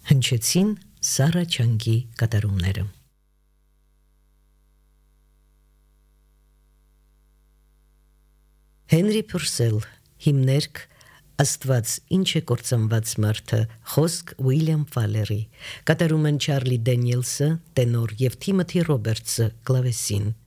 Հնչեցին Սարա Չանգի կատարումները։ Հենրի Փուրսել, հիմներք Աստված ինչ է կործանված մարդը, խոսք Ուիլյամ Ֆալերի, կատարում են Չարլի Դենիելսը, տենոր և Թիմոթի Ռոբերտսը, կլավեսին։